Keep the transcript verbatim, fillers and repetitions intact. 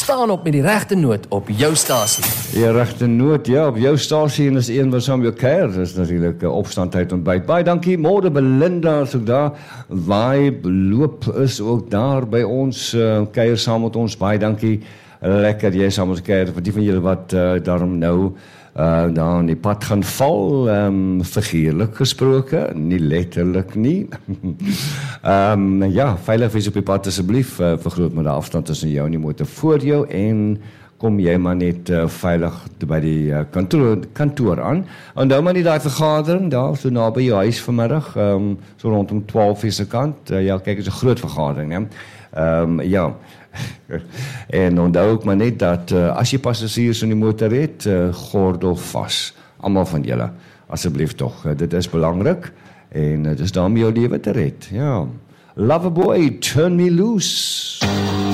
staan op met die regte noot op jou stasie. Die regte noot, ja, op jou stasie en is een wat saam jou kuier. Dis natuurlik 'n opstandtyd ontbyt. Baie dankie. Môre Belinda is ook daar. Vibe Loop is ook daar by ons. Uh, kuier saam met ons. Baie dankie. Lekker jy saam met ons kuier. Vir die van julle wat uh, daarom nou Uh, daar in die pad gaan val, um, figuurlik gesproke, nie letterlik nie. um, ja, veilig wees op die pad asseblief, uh, vergroot maar die afstand tussen jou en die motor voor jou en kom jy maar net uh, veilig by die uh, kantoor, kantoor aan. Onthou maar nie daai vergadering daar, so naby jou huis vanmiddag, um, so rondom twaalf uur se kant. Uh, ja, kyk, is 'n groot vergadering, hè. Um, ja, en onthou ook maar net dat uh, as jy passasiers in die motor het, uh, gordel vas. Almal van julle, asseblief tog. Uh, dit is belangrik en uh, dis daarom jou lewe te red. Ja. Loverboy, turn me loose.